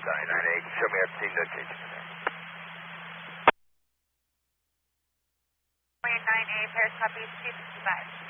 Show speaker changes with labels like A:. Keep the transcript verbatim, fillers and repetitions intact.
A: nine nine eight, show me everything that is.
B: nine eight, Paris copy two sixty-five.